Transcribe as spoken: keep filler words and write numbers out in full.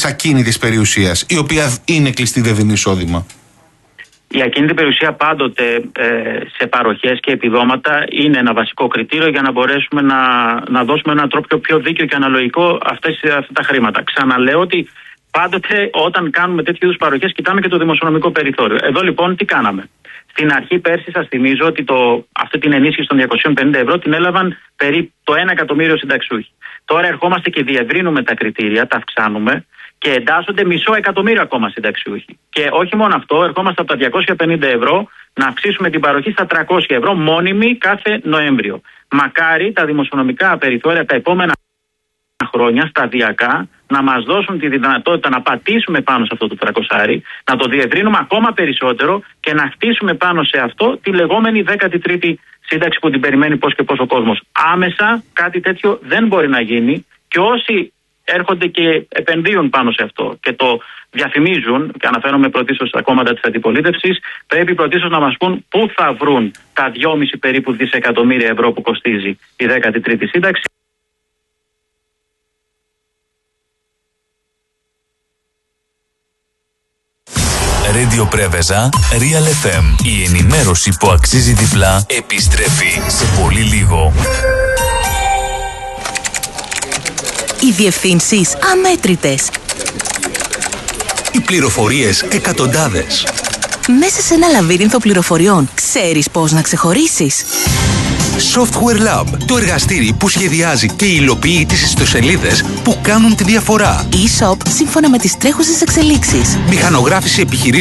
ακίνητης περιουσίας, η οποία είναι κλειστή, δεν δίνει εισόδημα? Η ακίνητη περιουσία πάντοτε ε, σε παροχές και επιδόματα είναι ένα βασικό κριτήριο για να μπορέσουμε να, να δώσουμε έναν τρόπο πιο δίκαιο και αναλογικό αυτές, αυτά τα χρήματα. Ξαναλέω ότι πάντοτε όταν κάνουμε τέτοιου είδους παροχές κοιτάμε και το δημοσιονομικό περιθώριο. Εδώ λοιπόν τι κάναμε? Στην αρχή πέρσι σας θυμίζω ότι το, αυτή την ενίσχυση των διακόσιων πενήντα ευρώ την έλαβαν περίπου το ένα εκατομμύριο συνταξιούχοι. Τώρα ερχόμαστε και διευρύνουμε τα κριτήρια, τα αυξάνουμε και εντάσσονται μισό εκατομμύριο ακόμα συνταξιούχοι. Και όχι μόνο αυτό, ερχόμαστε από τα διακόσια πενήντα ευρώ να αυξήσουμε την παροχή στα τριακόσια ευρώ μόνιμη κάθε Νοέμβριο. Μακάρι τα δημοσιονομικά περιθώρια τα επόμενα χρόνια σταδιακά να μας δώσουν τη δυνατότητα να πατήσουμε πάνω σε αυτό το τριακόσια, να το διευρύνουμε ακόμα περισσότερο και να χτίσουμε πάνω σε αυτό τη λεγόμενη δέκατη τρίτη σύνταξη που την περιμένει πώς και πώς ο κόσμος. Άμεσα κάτι τέτοιο δεν μπορεί να γίνει και όσοι έρχονται και επενδύουν πάνω σε αυτό και το διαφημίζουν, και αναφέρομαι πρωτίστως στα κόμματα της αντιπολίτευσης, πρέπει πρωτίστως να μας πούν πού θα βρουν τα δυόμισι περίπου δισεκατομμύρια ευρώ που κοστίζει η δέκατη τρίτη σύνταξη. Radio Πρέβεζα, Real εφ εμ. Η ενημέρωση που αξίζει διπλά επιστρέφει σε πολύ λίγο. Οι διευθύνσεις αμέτρητες. Οι πληροφορίες εκατοντάδες. Μέσα σε ένα λαβύρινθο πληροφοριών, ξέρεις πώς να ξεχωρίσεις? Software Lab, το εργαστήρι που σχεδιάζει και υλοποιεί τις ιστοσελίδες που κάνουν τη διαφορά. E-shop σύμφωνα με τις τρέχουσες εξελίξεις. Μηχανογράφηση επιχειρήσεων